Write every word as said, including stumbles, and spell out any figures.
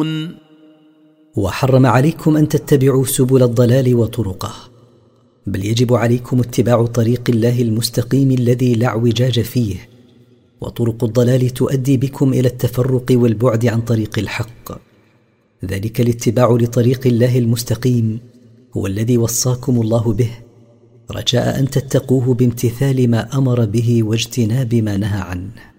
وحرم عليكم أن تتبعوا سبل الضلال وطرقه، بل يجب عليكم اتباع طريق الله المستقيم الذي لا اعوجاج فيه، وطرق الضلال تؤدي بكم إلى التفرق والبعد عن طريق الحق. ذلك الاتباع لطريق الله المستقيم هو الذي وصاكم الله به، رجاء أن تتقوه بامتثال ما أمر به واجتناب ما نهى عنه.